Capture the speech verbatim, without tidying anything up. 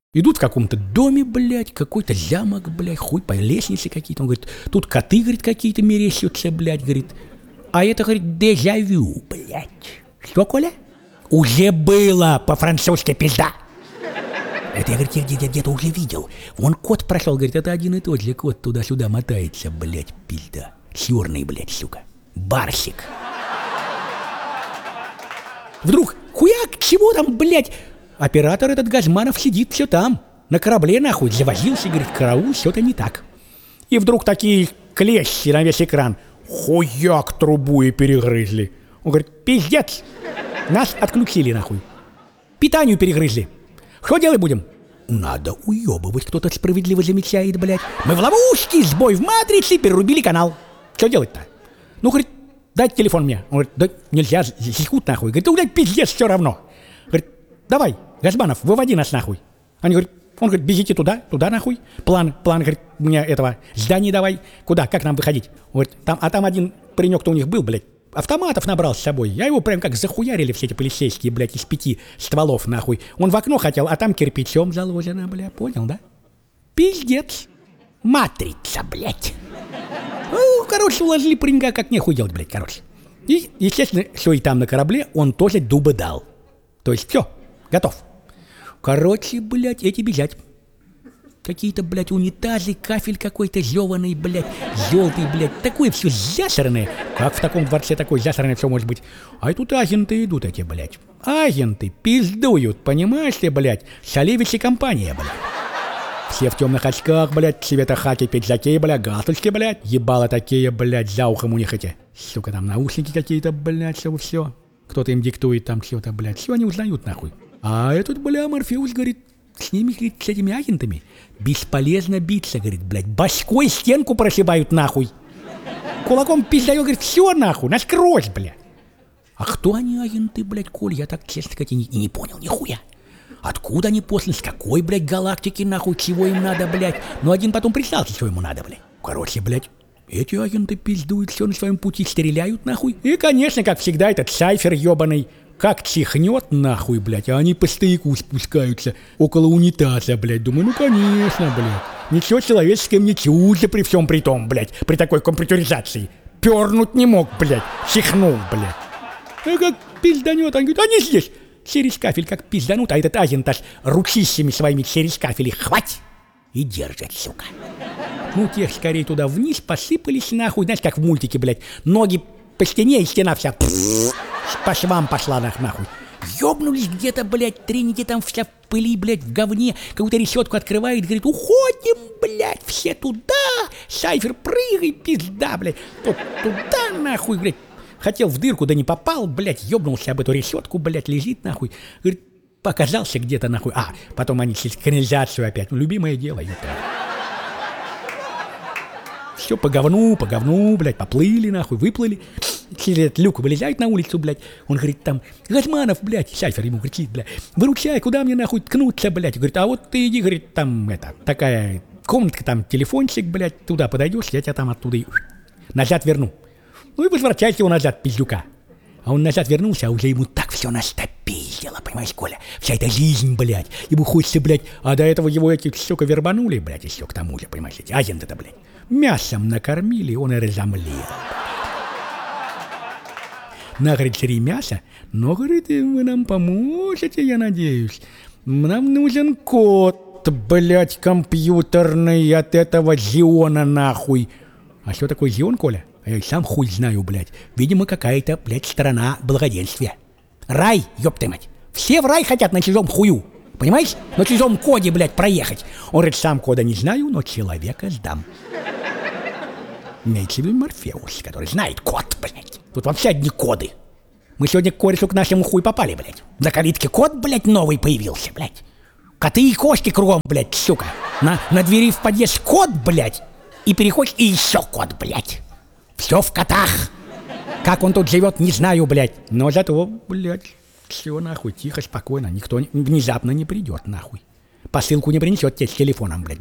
Идут в каком-то доме, блядь, какой-то замок, блядь, хуй по лестнице какие-то. Он говорит, тут коты, говорит, какие-то мерещатся, блядь, говорит. А это, говорит, дежавю, блядь. Что, Коля? Уже было по-французски пизда. Это я, говорит, я где-то, где-то уже видел. Вон кот прошел, говорит, это один и тот же кот туда-сюда мотается, блядь, пизда. Черный, блядь, сука. Барсик. Вдруг, хуяк, чего там, блядь? Оператор этот Газманов сидит все там. На корабле, нахуй, завозился, говорит, караул, все-то не так. И вдруг такие клещи на весь экран. Хуяк, трубу и перегрызли. Он говорит, пиздец. Нас отключили, нахуй. Питанию перегрызли. Что делать будем? Надо уебывать, кто-то справедливо замечает, блядь. Мы в ловушке, сбой в матрице, перерубили канал. Что делать-то? Ну, говорит, дайте телефон мне. Он говорит, да нельзя, секут, нахуй. Говорит, да, блядь, пиздец, все равно. Говорит, давай, Газманов, выводи нас, нахуй. Они говорят, он говорит, бегите туда, туда, нахуй. План, план, говорит, мне этого, здание давай. Куда, как нам выходить? Он говорит, там, а там один паренек-то у них был, блядь. Автоматов набрал с собой. Я его прям как захуярили все эти полицейские, блядь, из пяти стволов, нахуй. Он в окно хотел, а там кирпичом заложено, блядь, понял, да? Пиздец. Матрица, блядь. Ну, короче, уложили паренька, как нехуй делать, блядь, короче. И, естественно, все и там на корабле он тоже дуба дал. То есть все, готов. Короче, блядь, эти бежать. Какие-то, блядь, унитазы, кафель какой-то зёваный, блядь, желтый, блядь, такое все засранное. Как в таком дворце такое засранное все может быть? А и тут агенты идут эти, блядь. Агенты пиздуют, понимаешь ли, блядь? Шалевич и компания, блядь. Все в темных очках, блядь, цвета хаки, пиджаки, блядь, галстучки, блядь. Ебало такие, блядь, за ухом у них эти. Сука, там наушники какие-то, блядь, все, все. Кто-то им диктует там что-то, блядь. Все они узнают, нахуй. А этот, бля, Морфеус, говорит, с ними, говорит, с этими агентами бесполезно биться, говорит, блядь. Башкой стенку прошибают, нахуй. Кулаком пиздаю, говорит, все, нахуй, насквозь, блядь. А кто они, агенты, блядь, Коль? Я так, честно сказать, и не, и не понял, нихуя. Откуда они посланы, с какой, блядь, галактики, нахуй, чего им надо, блядь. Ну, один потом признался, что ему надо, блядь. Короче, блядь, эти агенты пиздуют, все на своем пути стреляют, нахуй. И, конечно, как всегда, этот Сайфер ебаный как чихнет, нахуй, блядь, а они по стояку спускаются около унитаза, блядь. Думаю, ну, конечно, блядь. Ничего человеческое мне чудо при всем при том, блядь, при такой компьютеризации. Пернуть не мог, блядь, чихнул, блядь. А как пизданет, он говорит, они здесь. Через кафель как пизданут, а этот агент аж ручищами своими через кафель их хвать и держит, сука. Ну, тех скорее туда вниз посыпались, нахуй, знаешь, как в мультике, блядь. Ноги по стене, и стена вся по швам пошла, нахуй. Ёбнулись где-то, блядь, треники там вся в пыли, блядь, в говне. Какую-то решетку открывает, говорит, уходим, блядь, все туда. Сайфер, прыгай, пизда, блядь. Тот туда, нахуй, блядь. Хотел в дырку, да не попал, блядь, ёбнулся об эту решетку, блядь, лежит, нахуй. Говорит, показался где-то, нахуй. А, потом они через канализацию опять. Ну, любимое дело, ёпта. Все по говну, по говну, блядь, поплыли, нахуй, выплыли. Через этот люк вылезает на улицу, блядь. Он говорит, там, Газманов, блядь, Сайфер ему кричит, блядь, выручай, куда мне, нахуй, ткнуться, блядь. Говорит, а вот ты иди, говорит, там, это, такая комнатка, там, телефончик, блядь, туда подойдешь, я тебя там оттуда и назад верну. Ну и возвращайся его назад, пиздюка. А он назад вернулся, а уже ему так все настопиздило, понимаешь, Коля? Вся эта жизнь, блядь, ему хочется, блядь, а до этого его эти, сука, вербанули, блядь, еще к тому же, понимаешь, эти агенты-то, блядь. Мясом накормили, он и разомлел. На, говорит, три мяса, но, говорит, вы нам поможете, я надеюсь. Нам нужен код, блядь, компьютерный от этого Зиона, нахуй. А что такое Зион, Коля? А я и сам хуй знаю, блядь. Видимо, какая-то, блядь, страна благоденствия. Рай, ёпта мать. Все в рай хотят на чужом хую. Понимаешь? На чужом коде, блядь, проехать. Он говорит, сам кода не знаю, но человека сдам. Имеется в виду Морфеус, который знает код, блядь. Тут вообще одни коды. Мы сегодня к коресу к нашему хуй попали, блядь. На калитке код, блядь, новый появился, блядь. Коты и кошки кругом, блядь, сука. На, на двери в подъезд код, блядь. И переходишь, и еще код, блядь. Все в котах. Как он тут живет, не знаю, блядь. Но зато, блядь, все нахуй, тихо, спокойно. Никто внезапно не придет, нахуй. Посылку не принесет тебе с телефоном, блядь.